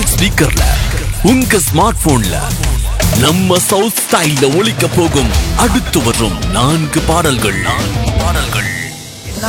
smart ஸ்பீக்கர்ல உங்க smart போன்ல நம்ம சவுத் ஸ்டைல்ல ஒலிக்க போகும் அடுத்து வரும் 4 பாடல்கள்